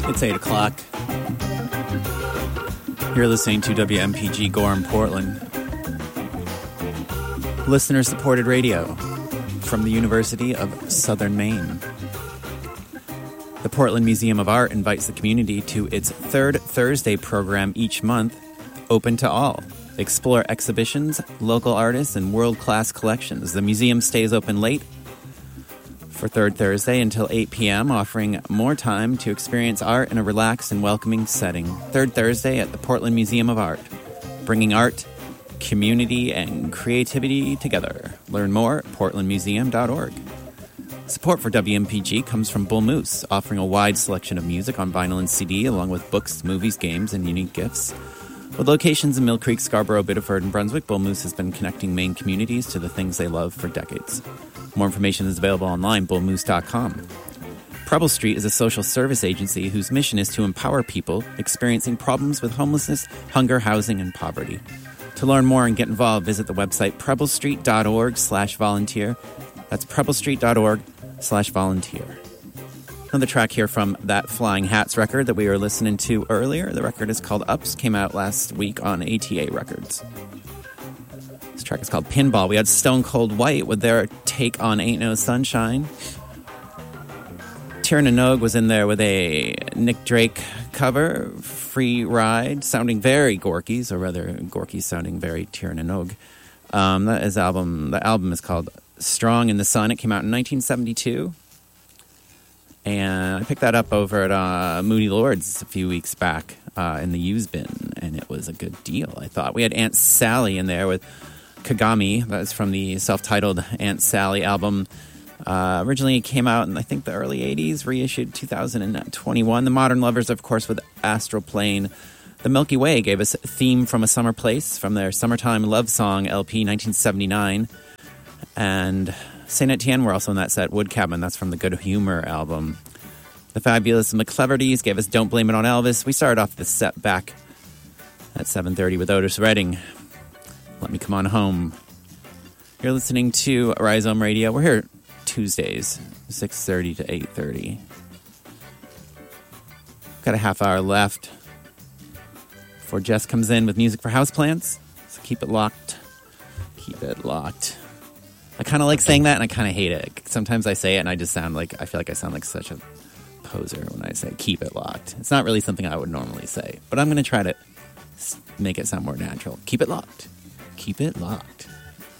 It's 8 o'clock. You're listening to WMPG Gorham, Portland. Listener-supported radio from the University of Southern Maine. The Portland Museum of Art invites the community to its third Thursday program each month, open to all. Explore exhibitions, local artists, and world-class collections. The museum stays open late for third Thursday until 8 p.m., offering more time to experience art in a relaxed and welcoming setting. Third Thursday at the Portland Museum of Art, bringing art, community, and creativity together. Learn more at portlandmuseum.org. Support for WMPG comes from Bull Moose, offering a wide selection of music on vinyl and CD, along with books, movies, games, and unique gifts. With locations in Mill Creek, Scarborough, Biddeford, and Brunswick, Bull Moose has been connecting Maine communities to the things they love for decades. More information is available online, bullmoose.com. Preble Street is a social service agency whose mission is to empower people experiencing problems with homelessness, hunger, housing, and poverty. To learn more and get involved, visit the website prebblestreet.org/volunteer. That's prebblestreet.org/volunteer. Another track here from that Flying Hats record that we were listening to earlier. The record is called Ups, came out last week on ATA Records. This track is called Pinball. We had Stone Cold White with their take on Ain't No Sunshine. Tierna Nog was in there with a Nick Drake cover, Free Ride, sounding very Gorky's, or rather Gorky sounding very Tierna Nog. The album is called Strong in the Sun. It came out in 1972. And I picked that up over at Moody Lords a few weeks back in the used bin, and it was a good deal, I thought. We had Aunt Sally in there with Kagami. That's from the self-titled Aunt Sally album. Originally it came out in, I think, the early 80s, reissued 2021. The Modern Lovers, of course, with Astral Plane. The Milky Way gave us Theme from a Summer Place from their Summertime Love Song LP, 1979. And Saint Etienne were also in that set. Wood Cabin, that's from the Good Humor album. The Fabulous McClevertys gave us Don't Blame It on Elvis. We started off the set back at 7:30 with Otis Redding. Let Me Come On Home. You're listening to Rhizome Radio. We're here Tuesdays, 6:30 to 8:30. Got a half hour left before Jess comes in with music for houseplants. So keep it locked. Keep it locked. I kind of like saying that, and I kind of hate it. Sometimes I say it, and I feel like I sound like such a poser when I say keep it locked. It's not really something I would normally say, but I'm going to try to make it sound more natural. Keep it locked. Keep it locked.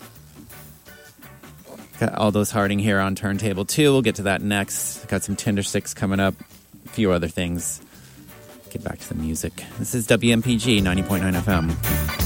Got Aldous Harding here on Turntable 2. We'll get to that next. Got some Tindersticks coming up. A few other things. Get back to the music. This is WMPG 90.9 FM.